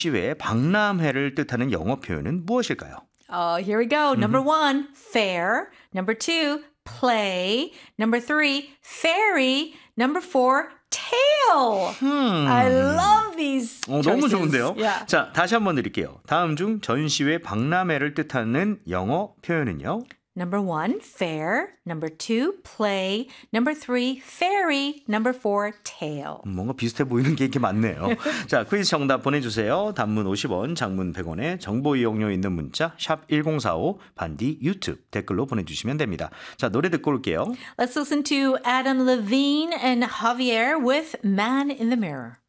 시외 박람회를 뜻하는 영어 표현은 무엇일까요? Here we go. Number 1, fair. Number 2, play. Number 3, fairy. Number 4, tail. I love these choices. 너무 좋은데요. Yeah. 자, 다시 한번 드릴게요. 다음 중 전시회 박람회를 뜻하는 영어 표현은요? Number 1, fair. Number 2, play. Number 3, fairy. Number 4, tail. 뭔가 비슷해 보이는 게 이렇게 많네요. 자, 퀴즈 정답 보내주세요. 단문 50원, 장문 100원에 정보 이용료 있는 문자 샵 1045 반디 유튜브 댓글로 보내주시면 됩니다. 자, 노래 듣고 올게요. Let's listen to Adam Levine and Javier with Man in the Mirror.